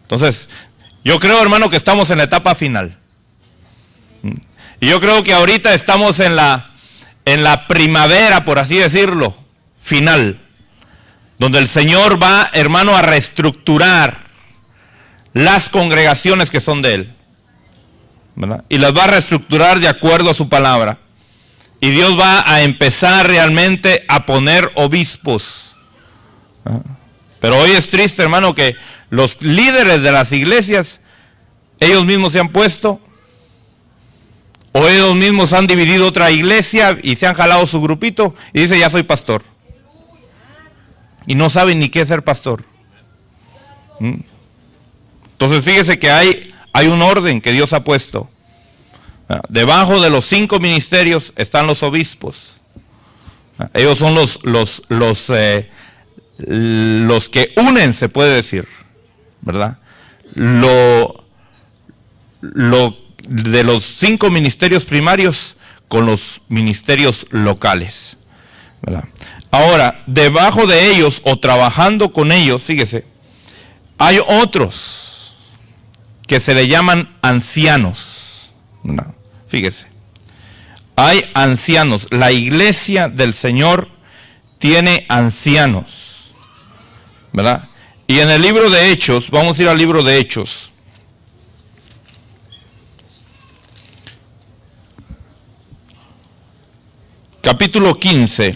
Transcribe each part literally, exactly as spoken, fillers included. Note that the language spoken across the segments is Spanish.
Entonces, yo creo, hermano, que estamos en la etapa final. Y yo creo que ahorita estamos en la, en la primavera, por así decirlo, final. Donde el Señor va, hermano, a reestructurar las congregaciones que son de Él, ¿verdad? Y las va a reestructurar de acuerdo a su palabra. Y Dios va a empezar realmente a poner obispos. Pero hoy es triste, hermano, que los líderes de las iglesias, ellos mismos se han puesto, o ellos mismos han dividido otra iglesia y se han jalado su grupito y dice, ya soy pastor. Y no saben ni qué es ser pastor. ¿Mm? Entonces fíjese que hay, hay un orden que Dios ha puesto. Debajo de los cinco ministerios están los obispos. Ellos son los, los, los, eh, los que unen, se puede decir, ¿verdad? Lo, lo de los cinco ministerios primarios con los ministerios locales, ¿verdad? Ahora, debajo de ellos o trabajando con ellos, fíjese, hay otros que se le llaman ancianos, ¿verdad? Fíjese, hay ancianos. La iglesia del Señor tiene ancianos, ¿verdad? Y en el libro de Hechos, vamos a ir al libro de Hechos. Capítulo quince.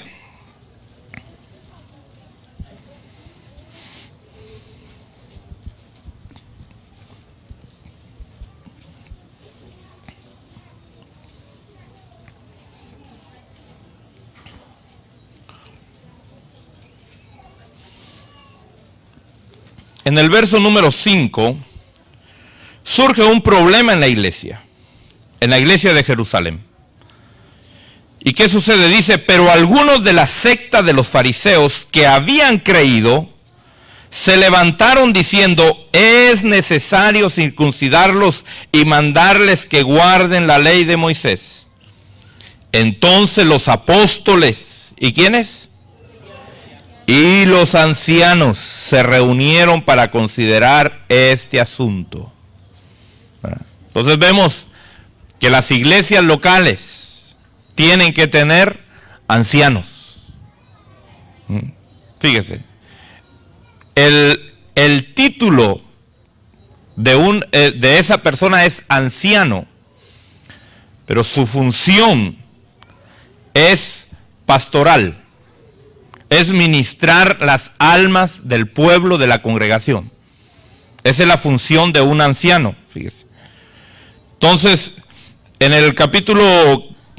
En el verso número cinco, surge un problema en la iglesia, en la iglesia de Jerusalén. ¿Y qué sucede? Dice, pero algunos de la secta de los fariseos que habían creído, se levantaron diciendo, es necesario circuncidarlos y mandarles que guarden la ley de Moisés. Entonces los apóstoles, ¿y quiénes? Y los ancianos se reunieron para considerar este asunto. Entonces vemos que las iglesias locales tienen que tener ancianos. Fíjese, el, el título de, un, de esa persona es anciano, pero su función es pastoral. Es ministrar las almas del pueblo, de la congregación. Esa es la función de un anciano, fíjese. Entonces, en el capítulo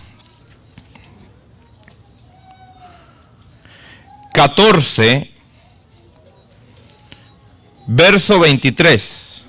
catorce, verso veintitrés.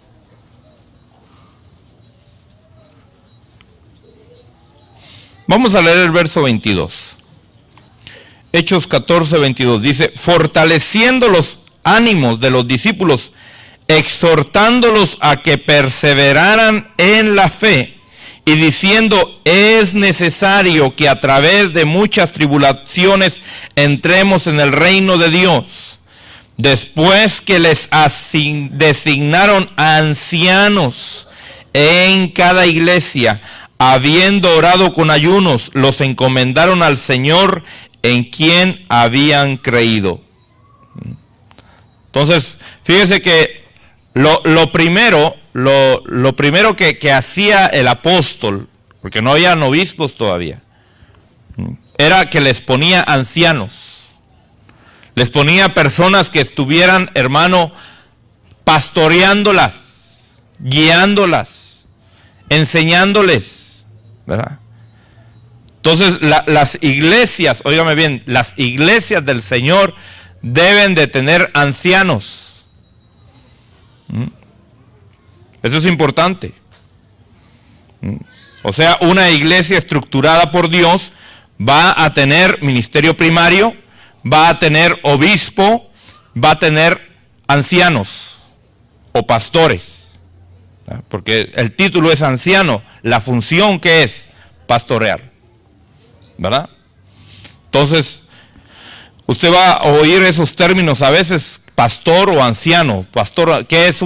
Vamos a leer el verso veintidós. Hechos catorce, veintidós, dice, fortaleciendo los ánimos de los discípulos, exhortándolos a que perseveraran en la fe, y diciendo, es necesario que a través de muchas tribulaciones entremos en el reino de Dios. Después que les designaron ancianos en cada iglesia, habiendo orado con ayunos, los encomendaron al Señor en quien habían creído. Entonces, fíjese que lo, lo primero, lo, lo primero que, que hacía el apóstol, porque no había obispos todavía, era que les ponía ancianos, les ponía personas que estuvieran, hermano, pastoreándolas, guiándolas, enseñándoles, ¿verdad? Entonces, la, las iglesias, óigame bien, las iglesias del Señor deben de tener ancianos. ¿Mm? Eso es importante. ¿Mm? O sea, una iglesia estructurada por Dios va a tener ministerio primario, va a tener obispo, va a tener ancianos o pastores. ¿Ah? Porque el título es anciano, la función que es pastorear, ¿verdad? Entonces, usted va a oír esos términos a veces, pastor o anciano. Pastor, ¿qué es un